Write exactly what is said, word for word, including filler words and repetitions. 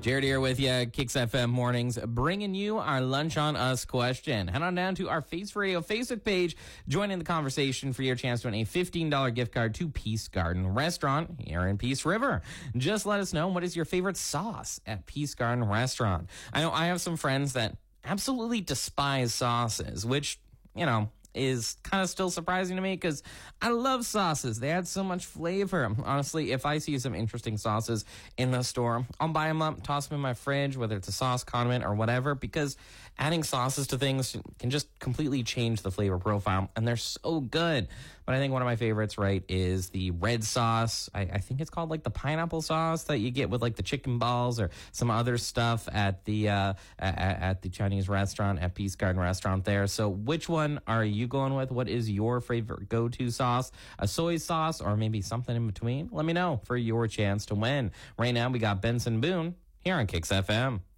Jared here with you, Kicks F M Mornings, bringing you our Lunch on Us question. Head on down to our Face for Radio Facebook page, join in the conversation for your chance to win a fifteen dollars gift card to Peace Garden Restaurant here in Peace River. Just let us know, what is your favorite sauce at Peace Garden Restaurant? I know I have some friends that absolutely despise sauces, which, you know, is kind of still surprising to me because I love sauces. They add so much flavor. Honestly, if I see some interesting sauces in the store, I'll buy them up, toss them in my fridge, whether it's a sauce, condiment, or whatever, because adding sauces to things can just completely change the flavor profile, and they're so good. But I think one of my favorites, right, is the red sauce. I, I think it's called like the pineapple sauce that you get with like the chicken balls or some other stuff at the uh, at, at the Chinese restaurant, at Peace Garden Restaurant there. So which one are you going with? What is your favorite go-to sauce? A soy sauce or maybe something in between? Let me know for your chance to win. Right now we got Benson Boone here on Kicks F M.